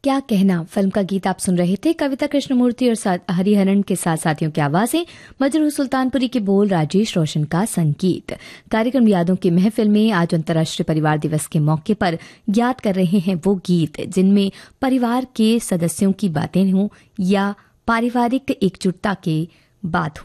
क्या कहना फिल्म का गीत आप सुन रहे थे। कविता कृष्णमूर्ति और हरिहरन के साथ साथियों की आवाजें, मजरू सुल्तानपुरी के बोल, राजेश रोशन का संगीत। कार्यक्रम यादों की महफिल में आज अंतर्राष्ट्रीय परिवार दिवस के मौके पर याद कर रहे हैं वो गीत जिनमें परिवार के सदस्यों की बातें हों या पारिवारिक एकजुटता के बात हो।